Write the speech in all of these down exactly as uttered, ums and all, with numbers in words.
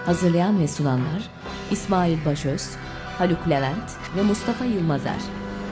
Hazırlayan ve sunanlar İsmail Başöz, Haluk Levent ve Mustafa Yılmazer.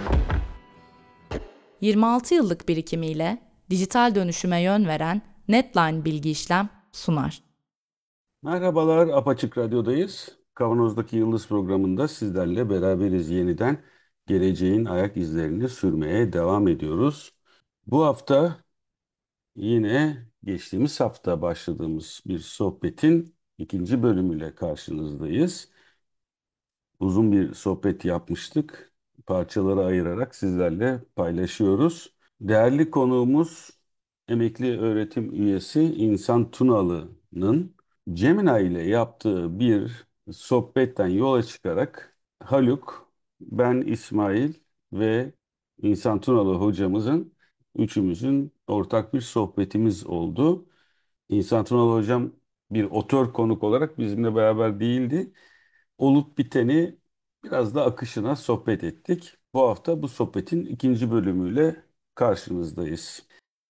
yirmi altı yıllık birikimiyle dijital dönüşüme yön veren Netline Bilgi İşlem sunar. Merhabalar, Apaçık Radyo'dayız. Kavanoz'daki Yıldız programında sizlerle beraberiz yeniden. Geleceğin ayak izlerini sürmeye devam ediyoruz. Bu hafta yine geçtiğimiz hafta başladığımız bir sohbetin ikinci bölümüyle karşınızdayız. Uzun bir sohbet yapmıştık. Parçalara ayırarak sizlerle paylaşıyoruz. Değerli konuğumuz emekli öğretim üyesi İnsan Tunalı'nın Gemini ile yaptığı bir sohbetten yola çıkarak Haluk, ben İsmail ve İnsan Tunalı hocamızın üçümüzün ortak bir sohbetimiz oldu. İnsan Tunalı hocam bir otör konuk olarak bizimle beraber değildi. Olup biteni biraz da akışına sohbet ettik. Bu hafta bu sohbetin ikinci bölümüyle karşınızdayız.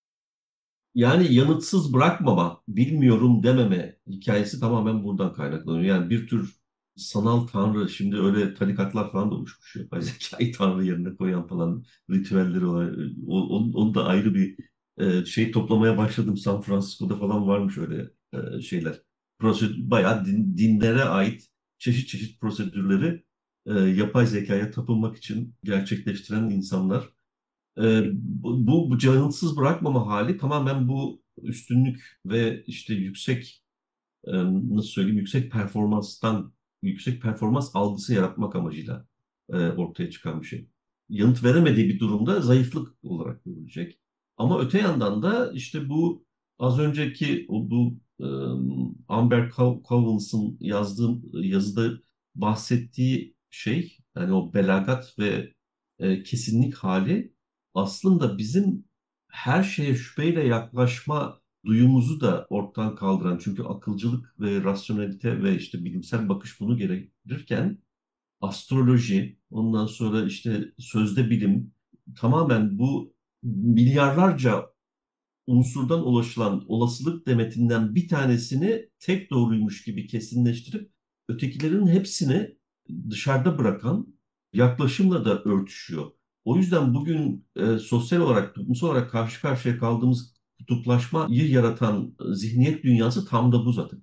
Yani yanıtsız bırakmama, bilmiyorum dememe hikayesi tamamen buradan kaynaklanıyor. Yani bir tür sanal tanrı, şimdi öyle tarikatlar falan da oluşmuş. Yapay zekayı tanrı yerine koyan falan ritüelleri var. O, onu, onu da ayrı bir e, şey toplamaya başladım. San Francisco'da falan varmış öyle e, şeyler. Prosedür, bayağı din- dinlere ait çeşit çeşit prosedürleri e, yapay zekaya tapınmak için gerçekleştiren insanlar. Ee, bu, bu, bu canınsız bırakmama hali tamamen bu üstünlük ve işte yüksek e, nasıl söyleyeyim yüksek performanstan yüksek performans algısı yaratmak amacıyla e, ortaya çıkan bir şey. Yanıt veremediği bir durumda zayıflık olarak görülecek. Ama öte yandan da işte bu az önceki o bu e, Amber Cow- Cowens'ın yazdığı yazıda bahsettiği şey, yani o belagat ve e, kesinlik hali aslında bizim her şeye şüpheyle yaklaşma duyumuzu da ortadan kaldıran, çünkü akılcılık ve rasyonelite ve işte bilimsel bakış bunu gerektirirken astroloji, ondan sonra işte sözde bilim tamamen bu milyarlarca unsurdan ulaşılan olasılık demetinden bir tanesini tek doğruymuş gibi kesinleştirip ötekilerin hepsini dışarıda bırakan yaklaşımla da örtüşüyor. O yüzden bugün e, sosyal olarak, toplumsal olarak karşı karşıya kaldığımız kutuplaşmayı yaratan e, zihniyet dünyası tam da bu zaten.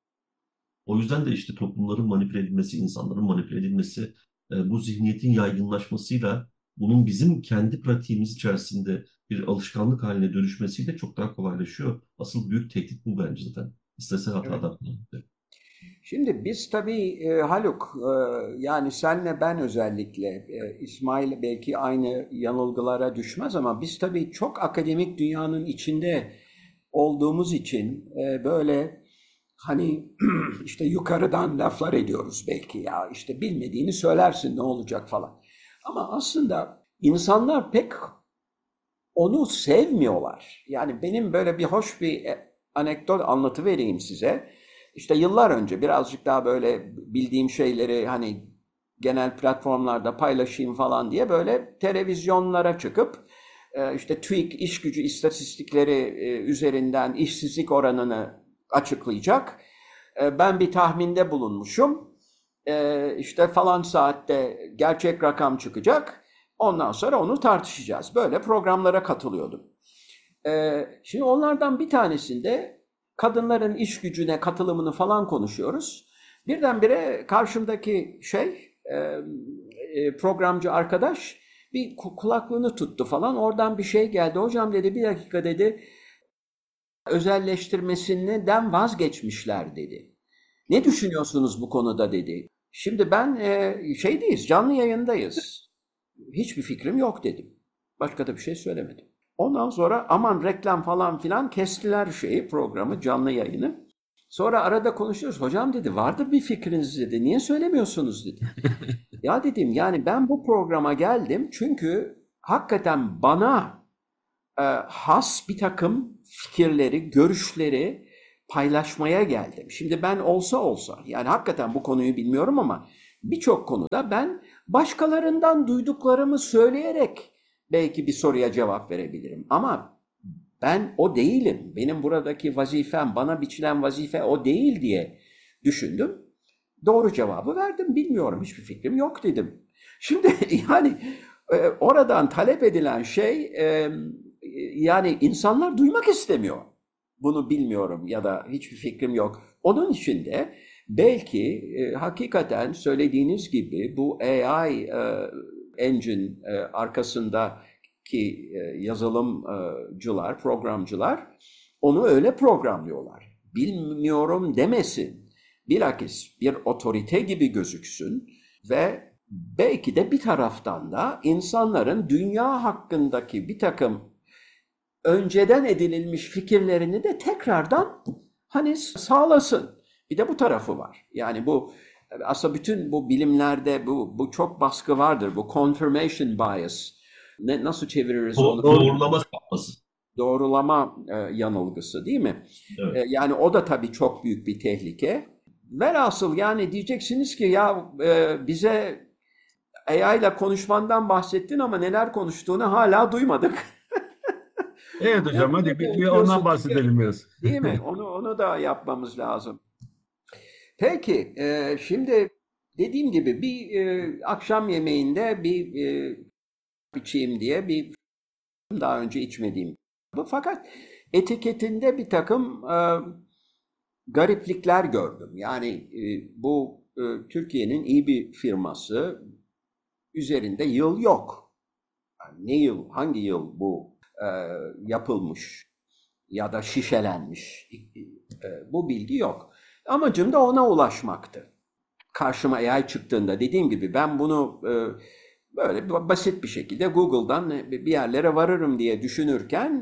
O yüzden de işte toplumların manipüle edilmesi, insanların manipüle edilmesi, e, bu zihniyetin yaygınlaşmasıyla bunun bizim kendi pratiğimiz içerisinde bir alışkanlık haline dönüşmesiyle çok daha kolaylaşıyor. Asıl büyük tehdit bu bence zaten. İstese hatadan. Evet. Şimdi biz tabii e, Haluk, e, yani senle ben özellikle, e, İsmail belki aynı yanılgılara düşmez ama biz tabii çok akademik dünyanın içinde olduğumuz için e, böyle hani işte yukarıdan laflar ediyoruz belki, ya işte bilmediğini söylersin ne olacak falan. Ama aslında insanlar pek onu sevmiyorlar. Yani benim böyle bir hoş bir e, anekdot anlatıvereyim size. İşte yıllar önce birazcık daha böyle bildiğim şeyleri hani genel platformlarda paylaşayım falan diye böyle televizyonlara çıkıp e, işte TÜİK iş gücü istatistikleri e, üzerinden işsizlik oranını açıklayacak. E, Ben bir tahminde bulunmuşum. E, işte falan saatte gerçek rakam çıkacak. Ondan sonra onu tartışacağız. Böyle programlara katılıyordum. Ee, şimdi onlardan bir tanesinde kadınların iş gücüne katılımını falan konuşuyoruz. Birdenbire karşımdaki şey e, e, programcı arkadaş bir kulaklığını tuttu falan. Oradan bir şey geldi. Hocam dedi, bir dakika dedi, özelleştirmesinden vazgeçmişler dedi. Ne düşünüyorsunuz bu konuda dedi. Şimdi ben e, şeydeyiz, canlı yayındayız. Hiçbir fikrim yok dedim. Başka da bir şey söylemedim. Ondan sonra aman reklam falan filan kestiler şeyi, programı, canlı yayını. Sonra arada konuşuyoruz. Hocam dedi, vardır bir fikriniz dedi. Niye söylemiyorsunuz dedi. Ya dedim, yani ben bu programa geldim çünkü hakikaten bana e, has bir takım fikirleri, görüşleri paylaşmaya geldim. Şimdi ben olsa olsa, yani hakikaten bu konuyu bilmiyorum ama birçok konuda ben başkalarından duyduklarımı söyleyerek belki bir soruya cevap verebilirim. Ama ben o değilim. Benim buradaki vazifem, bana biçilen vazife o değil diye Düşündüm. Doğru cevabı verdim. Bilmiyorum, hiçbir fikrim yok dedim. Şimdi yani e, oradan talep edilen şey e, yani insanlar duymak istemiyor. Bunu bilmiyorum ya da hiçbir fikrim yok. Onun için de belki e, hakikaten söylediğiniz gibi bu A I e, engine e, arkasındaki e, yazılımcılar, programcılar onu öyle programlıyorlar. Bilmiyorum demesin. Bilakis bir otorite gibi gözüksün ve belki de bir taraftan da insanların dünya hakkındaki bir takım önceden edinilmiş fikirlerini de tekrardan hani sağlasın. Bir de bu tarafı var. Yani bu aslında bütün bu bilimlerde bu bu çok baskı vardır. Bu confirmation bias. Ne, nasıl çeviririz onu? Doğrulama sapması. Doğrulama e, yanılgısı değil mi? Evet. E, yani o da tabii çok büyük bir tehlike. Velhasıl yani diyeceksiniz ki ya e, bize A I ile konuşmandan bahsettin ama neler konuştuğunu hala duymadık. Evet hocam, hadi bir, bir ondan bahsedelim biraz. Değil mi? Onu onu da yapmamız lazım. Peki, e, şimdi dediğim gibi bir e, akşam yemeğinde bir e, içeyim diye bir daha önce içmediğim. Fakat etiketinde bir takım e, gariplikler gördüm. Yani e, bu e, Türkiye'nin iyi bir firması, üzerinde yıl yok. Yani ne yıl, hangi yıl bu e, yapılmış ya da şişelenmiş, e, bu bilgi yok. Amacım da ona ulaşmaktı. Karşıma A I çıktığında dediğim gibi ben bunu e, böyle basit bir şekilde Google'dan bir yerlere varırım diye düşünürken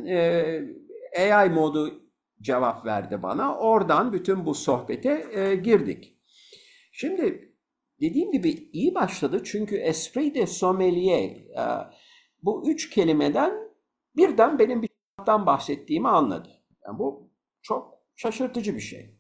e, A I modu cevap verdi bana. Oradan bütün bu sohbete e, girdik. Şimdi dediğim gibi iyi başladı çünkü esprit de sommelier, e, bu üç kelimeden birden benim bir şeyden bahsettiğimi anladı. Yani bu çok şaşırtıcı bir şey.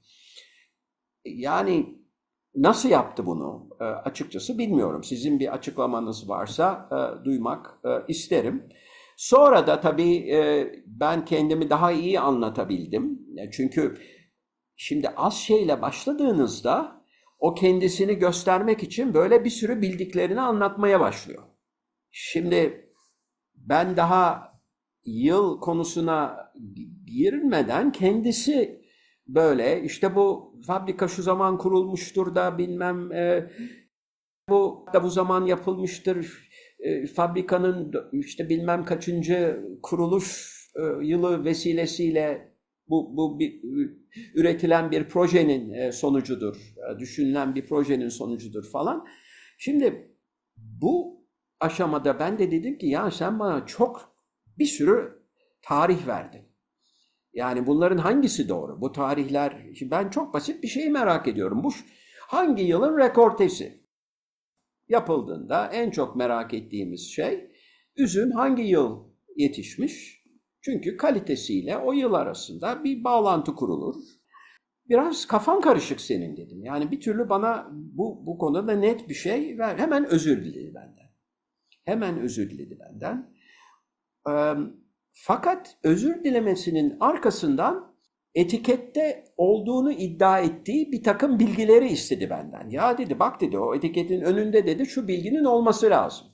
Yani nasıl yaptı bunu e, açıkçası bilmiyorum. Sizin bir açıklamanız varsa e, duymak e, isterim. Sonra da tabii e, ben kendimi daha iyi anlatabildim. E, çünkü şimdi az şeyle başladığınızda o kendisini göstermek için böyle bir sürü bildiklerini anlatmaya başlıyor. Şimdi ben daha yıl konusuna girmeden kendisi böyle işte bu fabrika şu zaman kurulmuştur da bilmem e, bu da bu zaman yapılmıştır. E, fabrikanın işte bilmem kaçıncı kuruluş e, yılı vesilesiyle bu bu bir, üretilen bir projenin e, sonucudur. E, düşünülen bir projenin sonucudur falan. Şimdi bu aşamada ben de dedim ki ya sen bana çok bir sürü tarih verdin. Yani bunların hangisi doğru? Bu tarihler, şimdi ben çok basit bir şeyi merak ediyorum. Bu hangi yılın rekortesi yapıldığında en çok merak ettiğimiz şey üzüm hangi yıl yetişmiş? Çünkü kalitesiyle o yıl arasında bir bağlantı kurulur. Biraz kafan karışık senin dedim. Yani bir türlü bana bu, bu konuda net bir şey ver. Hemen özür diledi benden. Hemen özür diledi benden. Ee, fakat özür dilemesinin arkasından etikette olduğunu iddia ettiği bir takım bilgileri istedi benden. Ya dedi bak dedi o etiketin önünde dedi şu bilginin olması lazım.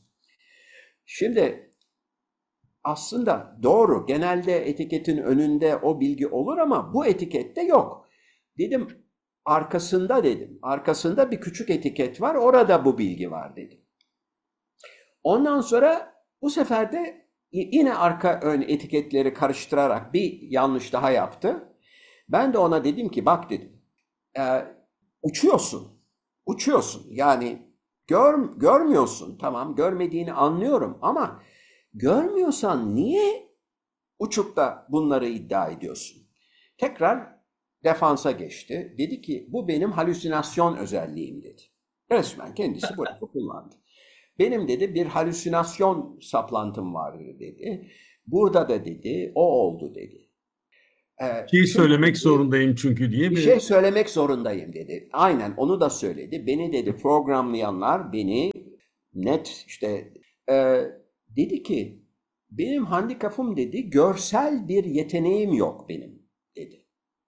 Şimdi aslında doğru genelde etiketin önünde o bilgi olur ama bu etikette yok. Dedim arkasında dedim. Arkasında bir küçük etiket var orada bu bilgi var dedim. Ondan sonra bu sefer de yine arka ön etiketleri karıştırarak bir yanlış daha yaptı. Ben de ona dedim ki bak dedim e, uçuyorsun. Uçuyorsun yani gör, görmüyorsun tamam görmediğini anlıyorum ama görmüyorsan niye uçup da bunları iddia ediyorsun? Tekrar defansa geçti. Dedi ki bu benim halüsinasyon özelliğim dedi. Resmen kendisi bu lafı kullandı. Benim dedi bir halüsinasyon saplantım vardı dedi. Burada da dedi o oldu dedi. Ee, Şey söylemek zorundayım çünkü diye bir bir şey söylemek zorundayım dedi. Aynen onu da söyledi. Beni dedi programlayanlar beni net işte e, dedi ki benim handikapım dedi görsel bir yeteneğim yok benim dedi.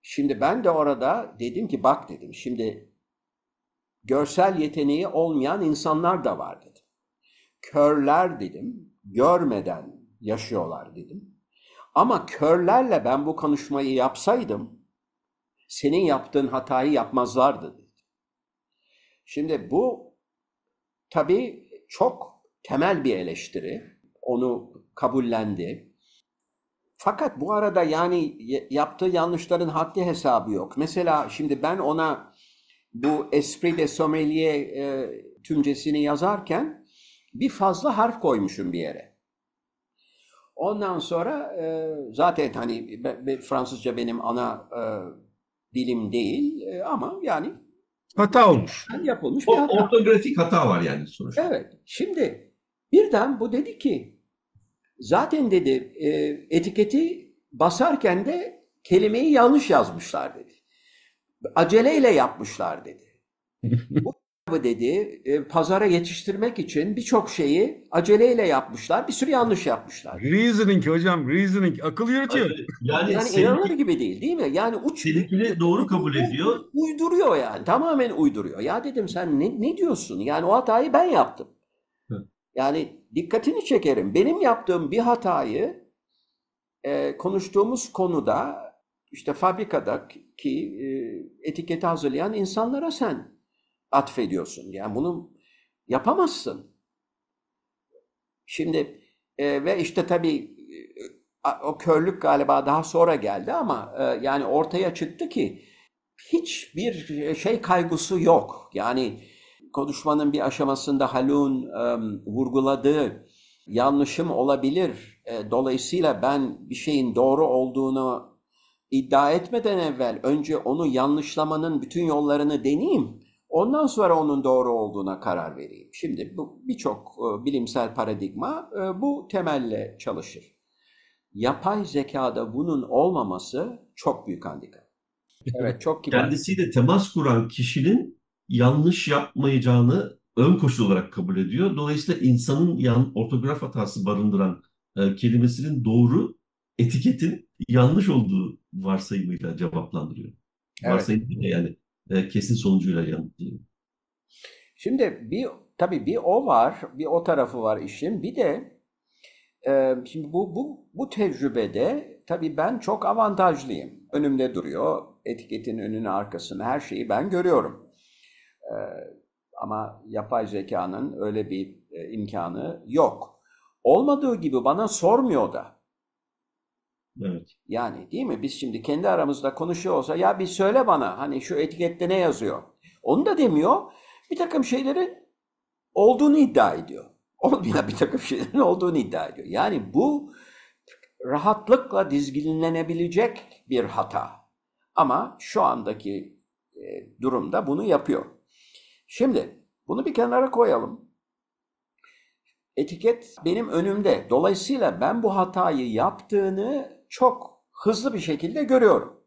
Şimdi ben de orada dedim ki bak dedim şimdi görsel yeteneği olmayan insanlar da var dedim. Körler dedim, görmeden yaşıyorlar dedim. Ama körlerle ben bu konuşmayı yapsaydım senin yaptığın hatayı yapmazlardı dedim. Şimdi bu tabii çok temel bir eleştiri. Onu kabullendi. Fakat bu arada yani yaptığı yanlışların haddi hesabı yok. Mesela şimdi ben ona bu Esprit de Sommelier e, tümcesini yazarken bir fazla harf koymuşum bir yere. Ondan sonra e, zaten hani be, be, Fransızca benim ana e, dilim değil e, ama yani Hata olmuş. yapılmış bir O hata. ortografik hata var yani sonuçta. Evet. Şimdi birden bu dedi ki zaten dedi e, etiketi basarken de kelimeyi yanlış yazmışlar dedi. Aceleyle yapmışlar dedi. Bu kitabı dedi e, pazara yetiştirmek için birçok şeyi aceleyle yapmışlar. Bir sürü yanlış yapmışlar. Reasoning hocam, reasoning. Akıl yürütüyor. Yani, Yani senin, inanılır gibi değil değil mi? Yani uç seninkini doğru kabul ediyor. uyduruyor yani. Tamamen uyduruyor. Ya dedim sen ne, ne diyorsun? Yani o hatayı ben yaptım. Hı. Yani dikkatini çekerim. Benim yaptığım bir hatayı e, konuştuğumuz konuda işte fabrikadaki e, etiketi hazırlayan insanlara sen atfediyorsun. Yani bunu yapamazsın. Şimdi e, ve işte tabii e, o körlük galiba daha sonra geldi ama e, yani ortaya çıktı ki hiçbir şey kaygısı yok. Yani konuşmanın bir aşamasında Haluk'un e, vurguladığı yanlışım olabilir. E, dolayısıyla ben bir şeyin doğru olduğunu iddia etmeden evvel önce onu yanlışlamanın bütün yollarını deneyeyim. Ondan sonra onun doğru olduğuna karar vereyim. Şimdi bu birçok e, bilimsel paradigma e, bu temelle çalışır. Yapay zekada bunun olmaması çok büyük handikap. Evet, çok kibar. Kendisiyle temas kuran kişinin yanlış yapmayacağını ön koşul olarak kabul ediyor. Dolayısıyla insanın yan, ortograf hatası barındıran e, kelimesinin doğru, etiketin yanlış olduğu varsayımıyla cevaplandırıyor. Evet. Varsayım değil de yani e, kesin sonucuyla yanıtlıyor. Şimdi bir tabii bir o var, bir o tarafı var işin. Bir de e, şimdi bu bu bu tecrübede tabii ben çok avantajlıyım. Önümde duruyor, etiketin önünü arkasını her şeyi ben görüyorum. E, ama yapay zekanın öyle bir e, imkanı yok. Olmadığı gibi bana sormuyor da. Evet. Yani değil mi? Biz şimdi kendi aramızda konuşuyor olsa ya bir söyle bana hani şu etikette ne yazıyor? Onu da demiyor. Bir takım şeylerin olduğunu iddia ediyor. Olmayan bir takım şeylerin olduğunu iddia ediyor. Yani bu rahatlıkla dizginlenebilecek bir hata. Ama şu andaki e, durumda bunu yapıyor. Şimdi bunu bir kenara koyalım. Etiket benim önümde. Dolayısıyla ben bu hatayı yaptığını çok hızlı bir şekilde görüyorum.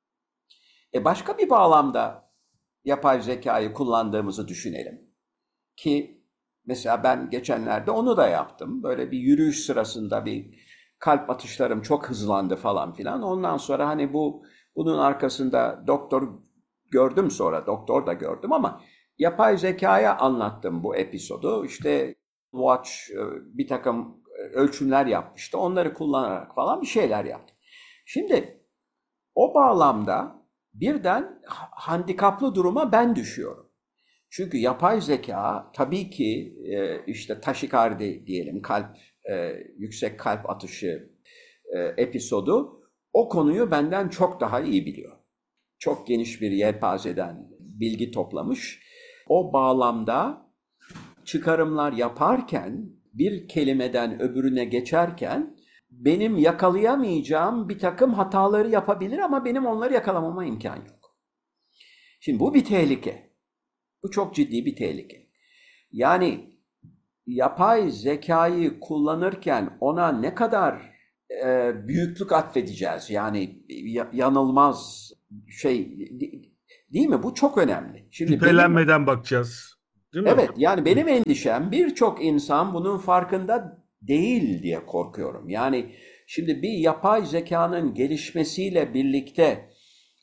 E başka bir bağlamda yapay zekayı kullandığımızı düşünelim. Ki mesela ben geçenlerde onu da yaptım. Böyle bir yürüyüş sırasında bir kalp atışlarım çok hızlandı falan filan. Ondan sonra hani bu bunun arkasında doktor gördüm sonra doktor da gördüm ama yapay zekaya anlattım bu episodu. İşte Watch bir takım ölçümler yapmıştı. Onları kullanarak falan bir şeyler yaptım. Şimdi o bağlamda birden handikaplı duruma ben düşüyorum. Çünkü yapay zeka tabii ki işte taşikardi diyelim kalp yüksek kalp atışı episodu o konuyu benden çok daha iyi biliyor. Çok geniş bir yelpazeden bilgi toplamış. O bağlamda çıkarımlar yaparken bir kelimeden öbürüne geçerken benim yakalayamayacağım bir takım hataları yapabilir ama benim onları yakalamama imkan yok. Şimdi bu bir tehlike. Bu çok ciddi bir tehlike. Yani yapay zekayı kullanırken ona ne kadar e, büyüklük atfedeceğiz? Yani yanılmaz şey değil mi? Bu çok önemli. Şimdi Şüphelenmeden benim, bakacağız. Değil mi? Evet, yani benim endişem birçok insan bunun farkında değil diye korkuyorum. Yani şimdi bir yapay zekanın gelişmesiyle birlikte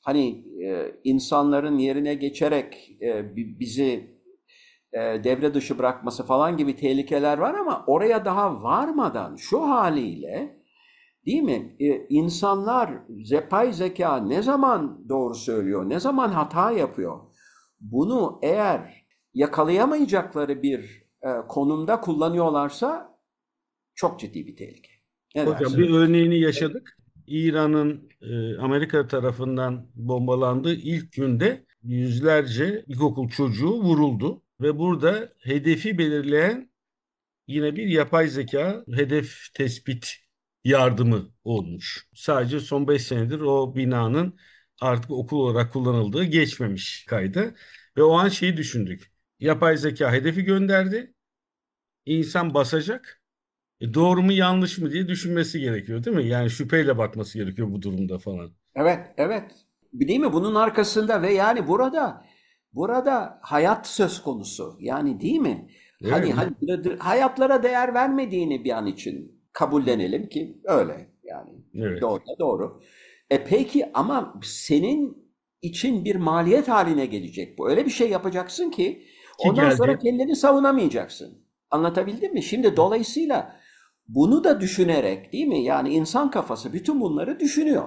hani e, insanların yerine geçerek e, bi- bizi e, devre dışı bırakması falan gibi tehlikeler var ama oraya daha varmadan şu haliyle, değil mi? E, insanlar yapay zeka ne zaman doğru söylüyor, ne zaman hata yapıyor? Bunu eğer yakalayamayacakları bir e, konumda kullanıyorlarsa çok ciddi bir tehlike. Ne Hocam dersin? bir örneğini yaşadık. İran'ın e, Amerika tarafından bombalandığı ilk günde yüzlerce ilkokul çocuğu vuruldu ve burada hedefi belirleyen yine bir yapay zeka hedef tespit yardımı olmuş. Sadece son beş senedir o binanın artık okul olarak kullanıldığı geçmemiş kayda ve o an şeyi düşündük. Yapay zeka hedefi gönderdi. İnsan basacak. E, doğru mu yanlış mı diye düşünmesi gerekiyor değil mi? Yani şüpheyle bakması gerekiyor bu durumda falan. Evet, evet. Değil mi? Bunun arkasında ve yani burada burada hayat söz konusu. Yani değil mi? Hani Evet. hani burada hayatlara değer vermediğini bir an için kabullenelim ki öyle. Yani Evet. doğru da doğru. E peki ama senin için bir maliyet haline gelecek bu. Öyle bir şey yapacaksın ki Ki ondan sonra geldi. kendini savunamayacaksın. Anlatabildim mi? Şimdi dolayısıyla bunu da düşünerek, değil mi? Yani insan kafası bütün bunları düşünüyor.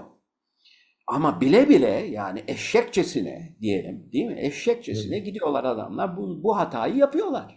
Ama bile bile yani eşekçesine diyelim, değil mi? Eşekçesine Evet. gidiyorlar adamlar, bu, bu hatayı yapıyorlar.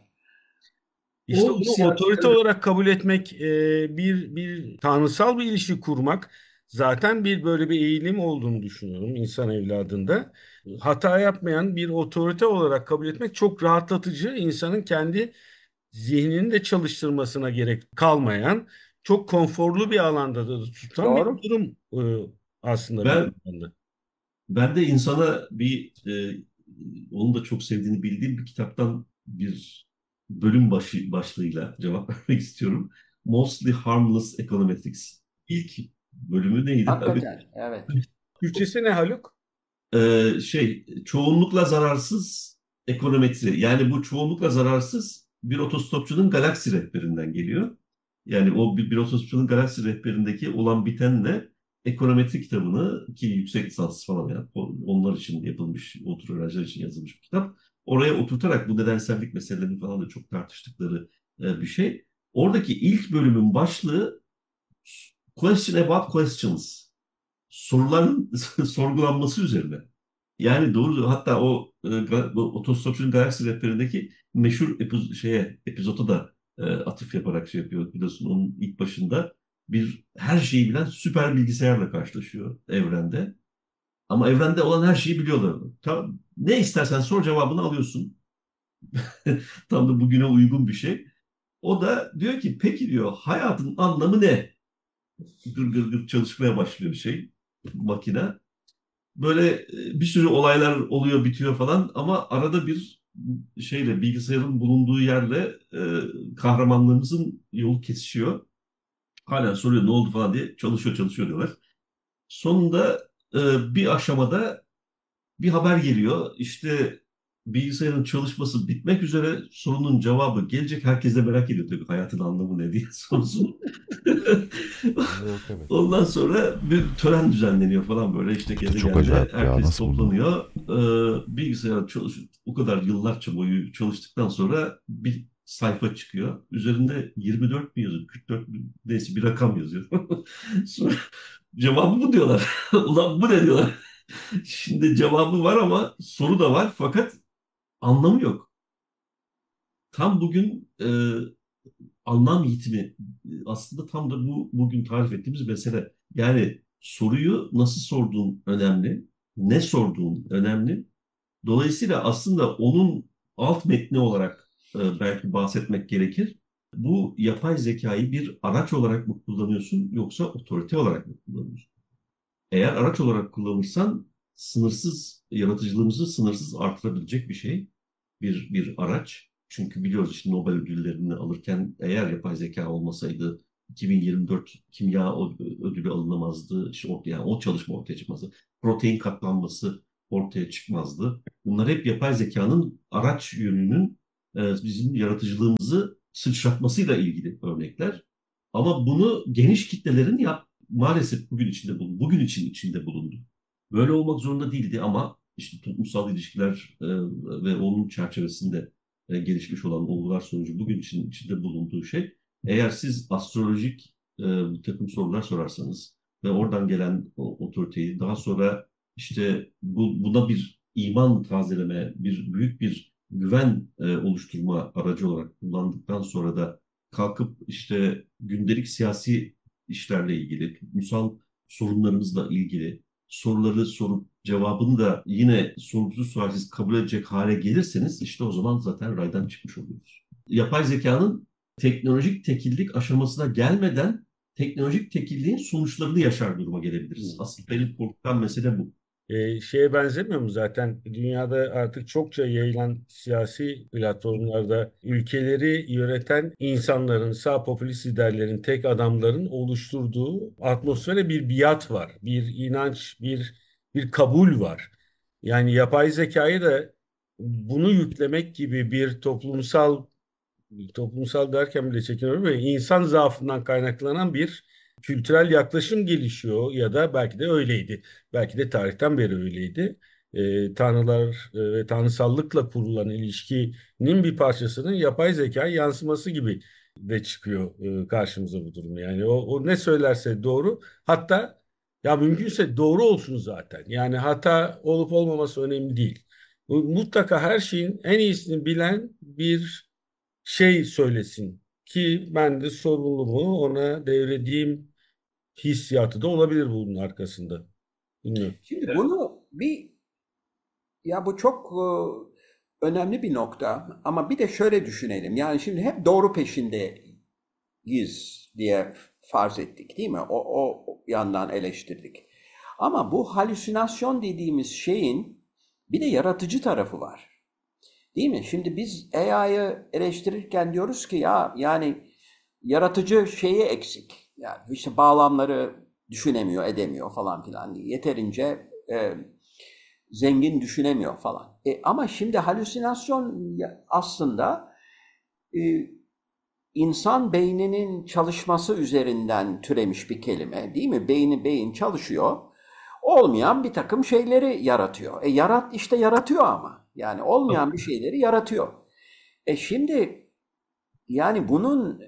İşte O onu siyasi otorite olarak kabul etmek, e, bir bir tanrısal bir ilişki kurmak zaten bir böyle bir eğilim olduğunu düşünüyorum insan evladında. Hata yapmayan bir otorite olarak kabul etmek çok rahatlatıcı, insanın kendi zihnini de çalıştırmasına gerek kalmayan, çok konforlu bir alanda da tutan bir Doğru. durum e, aslında bir ben yandan da. ben de insana bir e, onu da çok sevdiğini bildiğim bir kitaptan bir bölüm başı, başlığıyla cevap vermek istiyorum. Mostly Harmless Econometrics. İlk bölümü neydi abi? Hakikaten, evet. Türkçesi ne Haluk? Ee, şey çoğunlukla zararsız ekonometri. Yani bu çoğunlukla zararsız bir otostopçunun galaksi rehberinden geliyor. Yani o bir, bir otostopçunun galaksi rehberindeki olan bitenle ekonometri kitabını, ki yüksek lisans falan, yani onlar için yapılmış, o tür öğrenciler için yazılmış bir kitap. Oraya oturtarak bu nedensellik meselelerini falan da çok tartıştıkları e, bir şey. Oradaki ilk bölümün başlığı Question about questions. Soruların sorgulanması üzerine. Yani doğru, hatta o e, ga- bu Otostopçunun Galaksi Rehberi'ndeki meşhur epi, şeye epizoda da e, atıf yaparak şey yapıyor. Biliyorsun onun ilk başında bir her şeyi bilen süper bilgisayarla karşılaşıyor evrende. Ama evrende olan her şeyi biliyorlar. Tam, ne istersen sor, cevabını alıyorsun. Tam da bugüne uygun bir şey. O da diyor ki peki diyor, hayatın anlamı ne? Gır gır gır çalışmaya başlıyor şey makine. Böyle e, bir sürü olaylar oluyor, bitiyor falan, ama arada bir şeyle, bilgisayarın bulunduğu yerle e, kahramanlarımızın yolu kesişiyor. Hala soruyor ne oldu falan diye, çalışıyor çalışıyor diyorlar. Sonunda e, bir aşamada bir haber geliyor. İşte bilgisayarın çalışması bitmek üzere, sorunun cevabı gelecek. Herkes de merak ediyor tabii, hayatın anlamı ne diye sorusu. Yok, evet. Ondan sonra bir tören düzenleniyor falan, böyle işte Bu da çok gezegende acayip ya. herkes Nasıl buldun? toplanıyor. Ee, bilgisayar çalış o kadar yıllarca boyu çalıştıktan sonra bir sayfa çıkıyor. Üzerinde yirmi dört mi yazıyor, kırk dört mü, neyse bir rakam yazıyor. Sonra cevabı bu diyorlar. Ulan bu ne diyorlar. Şimdi cevabı var ama soru da var, fakat anlamı yok. Tam bugün e, anlam yitimi aslında tam da bu bugün tarif ettiğimiz mesele. Yani soruyu nasıl sorduğun önemli, ne sorduğun önemli. Dolayısıyla aslında onun alt metni olarak e, belki bahsetmek gerekir. Bu yapay zekayı bir araç olarak mı kullanıyorsun, yoksa otorite olarak mı kullanıyorsun? Eğer araç olarak kullanırsan, sınırsız yaratıcılığımızı sınırsız artırabilecek bir şey, bir bir araç. Çünkü biliyoruz işte, Nobel ödüllerini alırken eğer yapay zeka olmasaydı iki bin yirmi dört kimya ödülü alınamazdı. İşte ortaya, yani o çalışma ortaya çıkmazdı. Protein katlanması ortaya çıkmazdı. Bunlar hep yapay zekanın araç yönünün e, bizim yaratıcılığımızı sıçratmasıyla ilgili örnekler. Ama bunu geniş kitlelerin yap, maalesef bugün içinde bulundu. Bugün için içinde bulundu. Böyle olmak zorunda değildi ama işte toplumsal ilişkiler e, ve onun çerçevesinde e, gelişmiş olan olgular sonucu bugün için içinde bulunduğu şey, eğer siz astrolojik e, bir takım sorular sorarsanız ve oradan gelen o otoriteyi daha sonra işte bu, buna bir iman tazeleme, bir büyük bir güven e, oluşturma aracı olarak kullandıktan sonra da kalkıp işte gündelik siyasi işlerle ilgili, toplumsal sorunlarımızla ilgili soruları sorup cevabını da yine sorgusuz sualsiz kabul edecek hale gelirseniz işte o zaman zaten raydan çıkmış oluyoruz. Yapay zekanın teknolojik tekillik aşamasına gelmeden teknolojik tekilliğin sonuçlarını yaşar duruma gelebiliriz. Asıl benim korkutan mesele bu. E, şeye benzemiyor mu zaten dünyada artık çokça yayılan siyasi platformlarda ülkeleri yöneten insanların, sağ popülist liderlerin, tek adamların oluşturduğu atmosfere bir biat var, bir inanç, bir bir kabul var. Yani yapay zekayı da bunu yüklemek gibi bir toplumsal toplumsal derken bile çekiniyorum ve insan zaafından kaynaklanan bir kültürel yaklaşım gelişiyor ya da belki de öyleydi. Belki de tarihten beri öyleydi. Ee, tanrılar e, ve tanrısallıkla kurulan ilişkinin bir parçasının yapay zeka yansıması gibi de çıkıyor e, karşımıza bu durum. Yani o, o ne söylerse doğru. Hatta ya mümkünse doğru olsun zaten. Yani hata olup olmaması önemli değil. Bu- Mutlaka her şeyin en iyisini bilen bir şey söylesin ki ben de sorumluluğumu ona devredeyim hissiyatı da olabilir bunun arkasında. Bilmiyorum. Şimdi bunu bir ya bu çok e, önemli bir nokta ama bir de şöyle düşünelim. Yani şimdi hep doğru peşindeyiz diye farz ettik değil mi? O, o yandan eleştirdik. Ama bu halüsinasyon dediğimiz şeyin bir de yaratıcı tarafı var. Değil mi? Şimdi biz A I'yı eleştirirken diyoruz ki ya yani yaratıcı şeyi eksik. Yani işte bağlamları düşünemiyor, edemiyor falan filan. Yeterince e, zengin düşünemiyor falan. E, ama şimdi halüsinasyon aslında e, insan beyninin çalışması üzerinden türemiş bir kelime, değil mi? Beyni beyin çalışıyor. Olmayan bir takım şeyleri yaratıyor. E yarat işte yaratıyor ama. Yani olmayan bir şeyleri yaratıyor. E şimdi yani bunun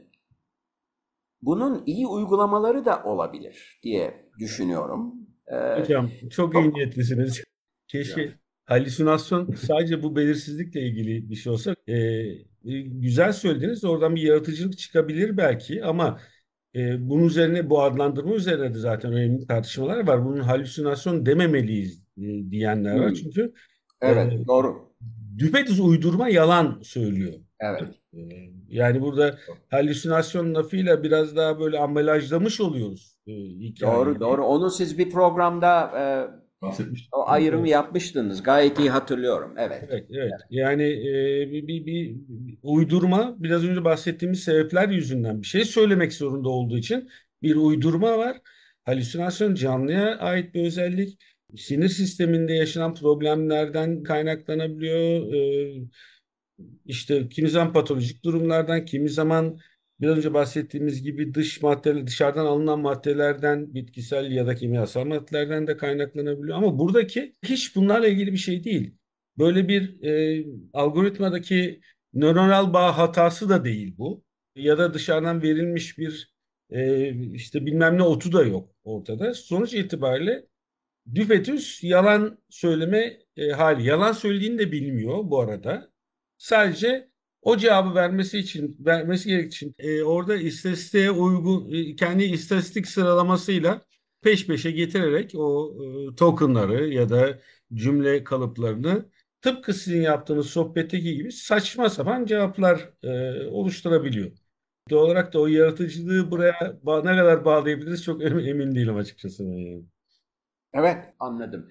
bunun iyi uygulamaları da olabilir diye düşünüyorum. Ee, Hocam çok iyi niyetlisiniz. Keşke halüsinasyon sadece bu belirsizlikle ilgili bir şey olsa. Ee, e, güzel söylediniz. Oradan bir yaratıcılık çıkabilir belki ama e, bunun üzerine bu adlandırma üzerine de zaten önemli tartışmalar var. Bunun halüsinasyon dememeliyiz e, diyenler var. hmm, Çünkü e, evet, doğru. düpedüz uydurma yalan söylüyor. Evet. E, yani burada halüsinasyon lafıyla biraz daha böyle ambalajlamış oluyoruz e, Doğru, hikayeyi. doğru. Onu siz bir programda Bahsetmiştim. e, o ayrımı yapmıştınız. Gayet iyi hatırlıyorum. Evet. Evet, evet. Yani e, bir, bir, bir uydurma biraz önce bahsettiğimiz sebepler yüzünden bir şey söylemek zorunda olduğu için bir uydurma var. Halüsinasyon canlıya ait bir özellik. Sinir sisteminde yaşanan problemlerden kaynaklanabiliyor. E, işte kimi zaman patolojik durumlardan, kimi zaman biraz önce bahsettiğimiz gibi dış maddeler, dışarıdan alınan maddelerden, bitkisel ya da kimyasal maddelerden de kaynaklanabiliyor. Ama buradaki hiç bunlarla ilgili bir şey değil. Böyle bir e, algoritmadaki nöronal bağ hatası da değil bu. Ya da dışarıdan verilmiş bir e, işte bilmem ne otu da yok ortada. Sonuç itibariyle düpedüz yalan söyleme e, hali. Yalan söylediğini de bilmiyor bu arada. Sadece o cevabı vermesi için, vermesi gerektiği için e, orada istatistiğe uygun, e, kendi istatistik sıralamasıyla peş peşe getirerek o e, tokenları ya da cümle kalıplarını tıpkı sizin yaptığınız sohbetteki gibi saçma sapan cevaplar e, oluşturabiliyor. Doğal olarak da o yaratıcılığı buraya ba- ne kadar bağlayabiliriz çok emin, emin değilim açıkçası. Yani. Evet, anladım.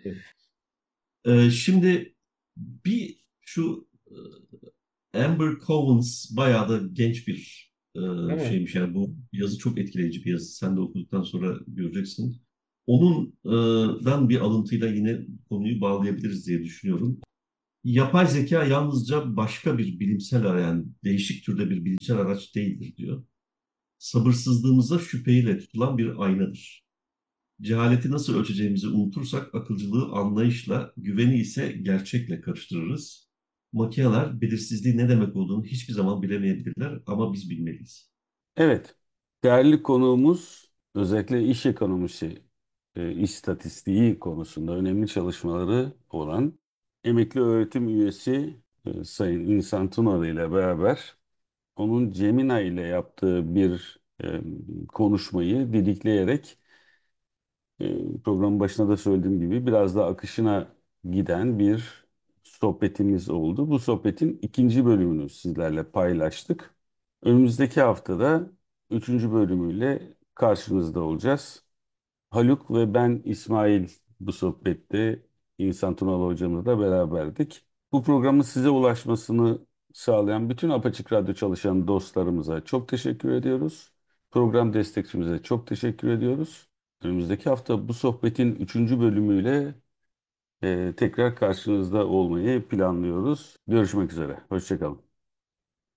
Ee, şimdi bir şu e, Amber Covens bayağı da genç bir e, Ama şeymiş. Yani bu yazı çok etkileyici bir yazı. Sen de okuduktan sonra göreceksin. Onun e, dan bir alıntıyla yine konuyu bağlayabiliriz diye düşünüyorum. Yapay zeka yalnızca başka bir bilimsel araç, yani değişik türde bir bilimsel araç değildir diyor. Sabırsızlığımıza şüpheyle tutulan bir aynadır. Cehaleti nasıl ölçeceğimizi unutursak akılcılığı anlayışla, güveni ise gerçekle karıştırırız. Makialar belirsizliğin ne demek olduğunu hiçbir zaman bilemeyebilirler ama biz bilmeliyiz. Evet, değerli konuğumuz özellikle iş ekonomisi, e, istatistiği konusunda önemli çalışmaları olan emekli öğretim üyesi e, Sayın İnsan Tunalı ile beraber onun Cemina ile yaptığı bir e, konuşmayı didikleyerek e, programın başında da söylediğim gibi biraz da akışına giden bir sohbetimiz oldu. Bu sohbetin ikinci bölümünü sizlerle paylaştık. Önümüzdeki haftada üçüncü bölümüyle karşınızda olacağız. Haluk ve ben İsmail bu sohbette İhsan Tunalı hocamızla beraberdik. Bu programın size ulaşmasını sağlayan bütün Apaçık Radyo çalışan dostlarımıza çok teşekkür ediyoruz. Program destekçimize çok teşekkür ediyoruz. Önümüzdeki hafta bu sohbetin üçüncü bölümüyle e, tekrar karşınızda olmayı planlıyoruz. Görüşmek üzere. Hoşça kalın.